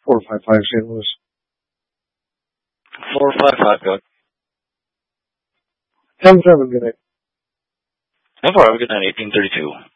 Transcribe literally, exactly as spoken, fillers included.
four five five Saint Louis. four five five, go ahead. ten seven, good night. ten four, have a good night, eighteen thirty-two.